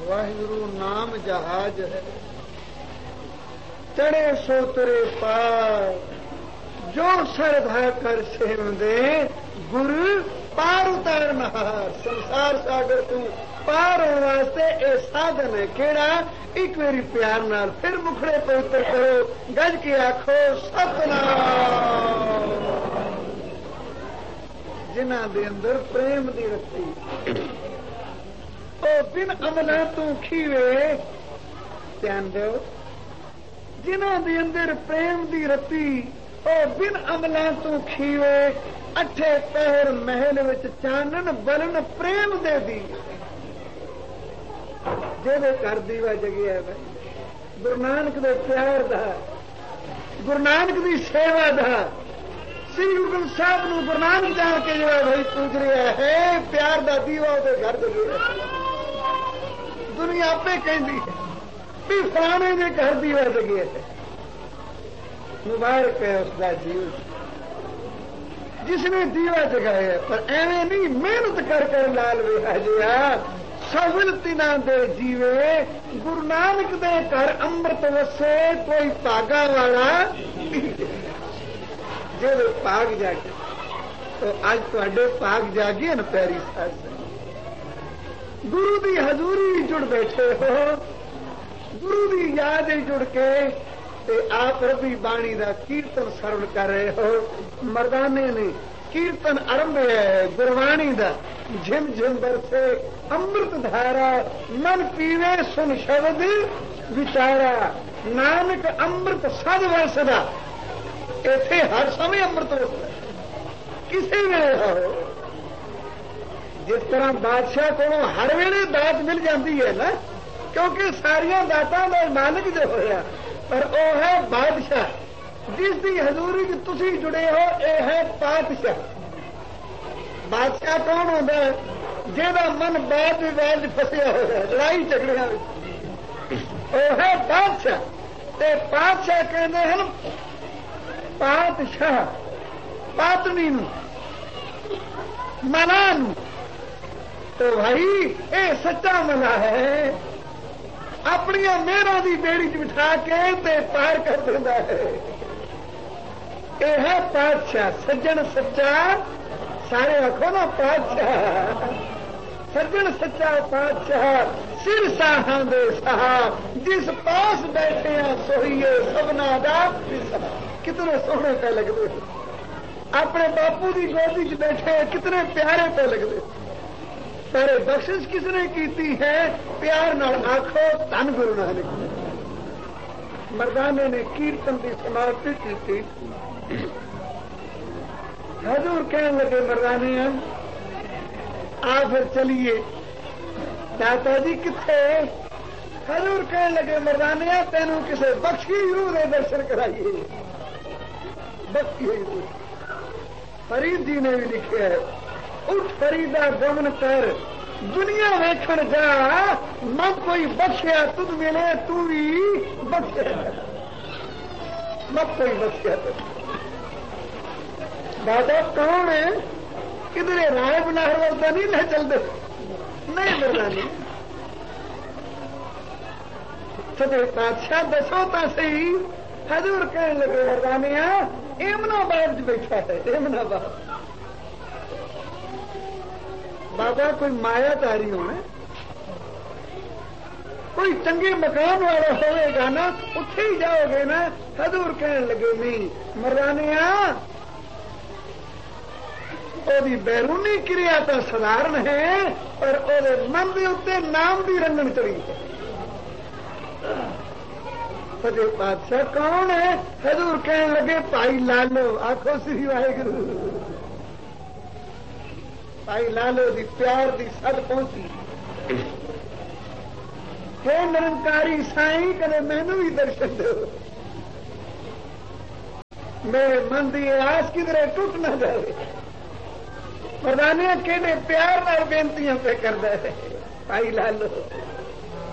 वाहिगुरु नाम जहाज है, चढ़े सो तुरे पार, जो श्रद्धा कर सेवंदे गुरु पार उतार नहार। संसार सागर तू पार होने वास्ते ये साधन है केड़ा, एक मेरी प्यार नाल फिर मुखड़े पवित्र करो, गज के आखो सतनाम। जिन्हां दे अंदर प्रेम दी रत्ती ओ बिन अमला तू खीवे, ध्यान दो, जिन्हां दे अंदर प्रेम दी रत्ती ओ बिन अमला तू खीवे, अठे पहर महल विच चानन बलन प्रेम दे दी। जेदे घर दीवा जगिया है गुरु नानक दे प्यार दा, गुरु नानक दी सेवा दा। श्री गुरु साहब नूं गुरु नानक जान के जो भाई पूछ रहा है, प्यार दा दीवा उहदे घर जगिया है। दुनिया आपे कहती है भी फलाने दे घर दीवा जगिया है। मुबारक है उसका जीव जिसने दीवा जगाया, पर एवं नहीं मेहनत कर कर लाल वेहा जिया सफल तिना दे जीवे। गुरु नानक दे घर अमृत वसे, कोई भागा वाला जे भाग जागे तो अज तुहाडे भाग जागे न पैरी सास। गुरु दी हजूरी जुड़ बैठे हो, गुरु दी याद जुड़ के ते आप रबी बाणी दा कीर्तन सरवण कर रहे हो। मर्दाने ने कीर्तन आरंभ है गुरबाणी दा, झिम झिम बरसे अमृत धारा, मन पीवे सुन शब्द विचारा। नानक अमृत सद वरसदा, इथे हर समय अमृत वरसदा, किसी वेले हो। जिस तरह बादशाह को हर वेले दात मिल जाती है ना, क्योंकि सारिया दातां दा मालिक जो होया, पर वो है बादशाह जिसकी हजूरी च तुसी जुड़े हो। यह है पातशाह। बादशाह कौन होता है? जेदा मन वाद विवाद फसिया हो है, लड़ाई झगड़िया। वो है बादशाह। ते पातशाह कहते हैं पातशाह पातनी मना नू। तो भाई ये सच्चा मना है, अपनी मेहरों की बेड़ी च बिठा के ते पार कर देता है। यह है पातशाह, सज्जन सच्चा। सारे आखो ना पातशाह, सज्जन सच्चा पातशाह। सिर साहां दे सहा, जिस पास बैठे हैं सोईए सबना दा। कितने सोहने पे लगते, अपने बापू की गोदी च बैठे कितने प्यारे पे लगते। पर बख्शिश किसने की है? प्यार नाल आखो धन गुरु नानक। मर्दाने ने कीर्तन की समाप्ति की। हजूर कहने लगे मर्दाने आ फिर चलिए। दाता जी किथे? हजूर कहने लगे मर्दाने तेनू किसे बख्शी रूह दे दर्शन कराइए। बख्शी रूह फरीद जी ने भी लिखे है, उठ फरीदा गमन कर दुनिया वेखण जा, मन कोई बख्शिया तुझ मिले तू भी बख्शिया, मत कोई बख्शिया तुझ। दादा कौन है? किधरे राय बनाहर वर्दा नहीं ले चलते, नहीं बरना नहीं। सदे बादशाह दसो तो सही। हजूर कहने लगे मर्दानिया एमनाबाद च बैठा है, एमनाबाद। बाबा कोई मायाधारी होना, कोई चंगे मकान वाला होगा ना, उठे ही जाओगे ना। हजूर कहने लगे नहीं मर्दानिया, ओदी बैरूनी क्रिया तो साधारण है, पर ओदे मन के उत्ते नाम की रंगन चढ़ी है। सजे बादशाह कौन है? हजूर कहने लगे भाई लालो। आखो श्री वाहिगुरु। भाई लालो दी प्यार दी सद पहुंची। हे निरंकारी साईं, कदे मैनू भी दर्शन दो, मेरे मन की आस किधरे टूट ना जाए। मर्दानिया कहने प्यार नाल बेनतियां पे करदा है भाई लालो।